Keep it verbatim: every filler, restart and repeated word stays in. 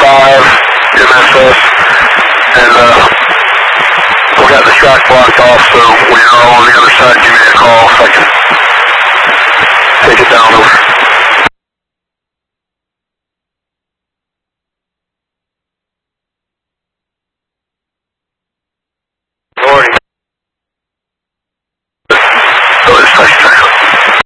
five M S S, and uh, we got the track blocked off, so when you're all on the other side, give me a call so I can take it down.